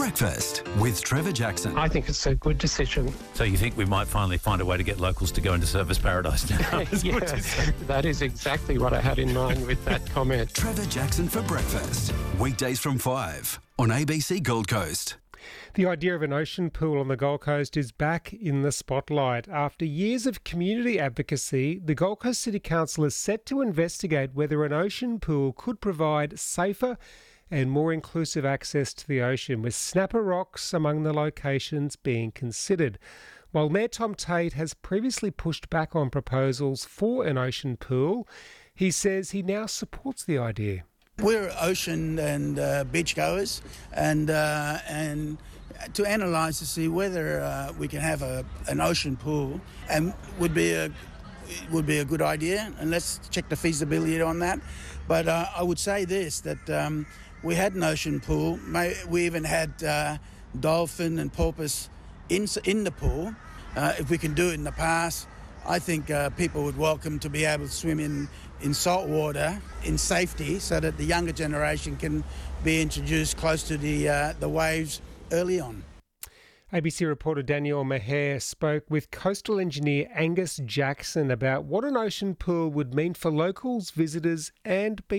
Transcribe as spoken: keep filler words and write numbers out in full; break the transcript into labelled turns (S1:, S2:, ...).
S1: Breakfast with Trevor Jackson.
S2: I think it's a good decision.
S3: So you think we might finally find a way to get locals to go into Surfers Paradise now?
S2: Yeah, that is exactly what I had in mind with that comment.
S1: Trevor Jackson for Breakfast. Weekdays from five on A B C Gold Coast.
S4: The idea of an ocean pool on the Gold Coast is back in the spotlight. After years of community advocacy, the Gold Coast City Council is set to investigate whether an ocean pool could provide safer and more inclusive access to the ocean, with Snapper Rocks among the locations being considered. While Mayor Tom Tate has previously pushed back on proposals for an ocean pool, he says he now supports the idea.
S5: We're ocean and uh, beach goers, and uh, and to analyse to see whether uh, we can have a an ocean pool, and would be a would be a good idea. And let's check the feasibility on that. But uh, I would say this, that um, we had an ocean pool. We even had uh, dolphin and porpoise in in the pool. Uh, if we can do it in the past, I think uh, people would welcome to be able to swim in, in salt water in safety, so that the younger generation can be introduced close to the uh, the waves early on.
S4: A B C reporter Danielle Maher spoke with coastal engineer Angus Jackson about what an ocean pool would mean for locals, visitors and